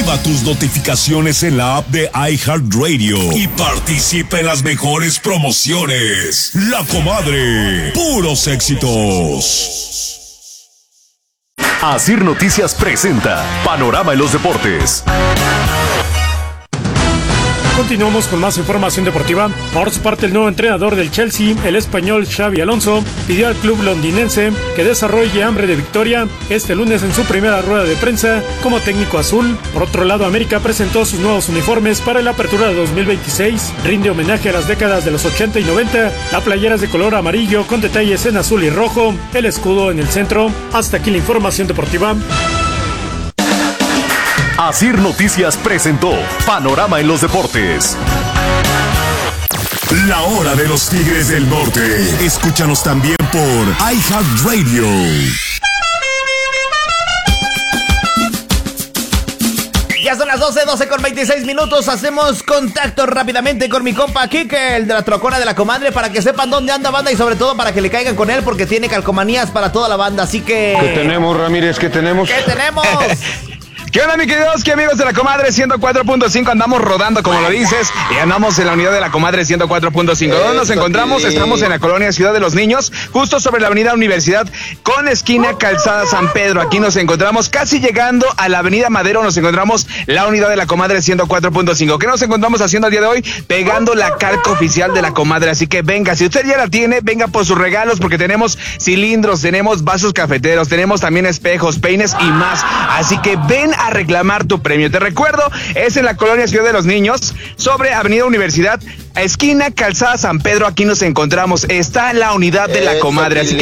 Activa tus notificaciones en la app de iHeartRadio y participa en las mejores promociones. La Comadre, puros éxitos. Asir Noticias presenta Panorama en los Deportes. Continuamos con más información deportiva. Por su parte, el nuevo entrenador del Chelsea, el español Xabi Alonso, pidió al club londinense que desarrolle hambre de victoria este lunes en su primera rueda de prensa como técnico azul. Por otro lado, América presentó sus nuevos uniformes para la apertura de 2026. Rinde homenaje a las décadas de los 80 y 90. La playera es de color amarillo con detalles en azul y rojo, el escudo en el centro. Hasta aquí la información deportiva. Asir Noticias presentó Panorama en los Deportes. La hora de los Tigres del Norte. Escúchanos también por iHeartRadio. Ya son las 12 con 26 minutos. Hacemos contacto rápidamente con mi compa Kike, el de la trocona de la comadre, para que sepan dónde anda, banda, y sobre todo para que le caigan con él, porque tiene calcomanías para toda la banda. Así que... ¿Qué tenemos, Ramírez? ¿Qué tenemos? ¿Qué tenemos? ¿Qué onda, mi queridos? ¿Qué amigos de la Comadre 104.5? Andamos rodando, como lo dices, y andamos en la unidad de la Comadre 104.5. ¿Dónde nos encontramos? Estamos en la colonia Ciudad de los Niños, justo sobre la avenida Universidad, con esquina Calzada San Pedro. Aquí nos encontramos, casi llegando a la avenida Madero, nos encontramos la unidad de la Comadre 104.5. ¿Qué nos encontramos haciendo el día de hoy? Pegando la calca oficial de la Comadre. Así que venga, si usted ya la tiene, venga por sus regalos, porque tenemos cilindros, tenemos vasos cafeteros, tenemos también espejos, peines y más. Así que ven a reclamar tu premio. Te recuerdo, es en la colonia Ciudad de los Niños, sobre avenida Universidad, esquina Calzada San Pedro. Aquí nos encontramos. Está la unidad de la Comadre. Así que